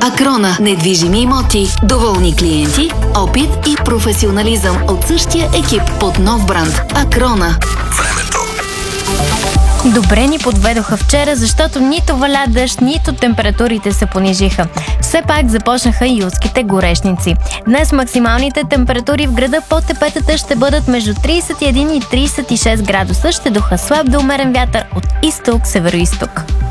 Акрона. Недвижими имоти, доволни клиенти, опит и професионализъм от същия екип под нов бранд. Акрона. Времето. Добре ни подведоха вчера, защото нито валя дъжд, нито температурите се понижиха. Все пак започнаха юлските горешници. Днес максималните температури в града под тепетата ще бъдат между 31 и 36 градуса. Ще духа слаб до умерен вятър от изток, североизток.